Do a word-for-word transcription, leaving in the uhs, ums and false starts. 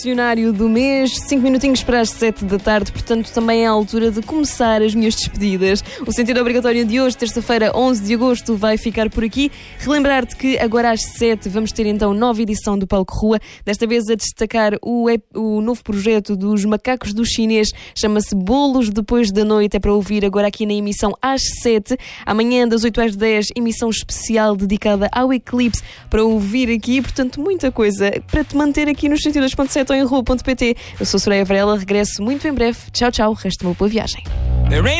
Dicionário do mês, cinco minutinhos para as sete da tarde, portanto também é a altura de começar as minhas despedidas. O sentido obrigatório de hoje, terça-feira, onze de agosto, vai ficar por aqui. Relembrar-te que agora às sete vamos ter então nova edição do Palco Rua, desta vez a destacar o, o novo projeto dos Macacos do Chinês, chama-se Bolos Depois da Noite, é para ouvir agora aqui na emissão às sete. Amanhã das oito às dez, emissão especial dedicada ao eclipse, para ouvir aqui, portanto muita coisa para te manter aqui nos cento e dois ponto sete ou em rua ponto pt. Eu sou Soraya Varela, regresso muito em breve. Tchau, tchau, resto de uma boa viagem.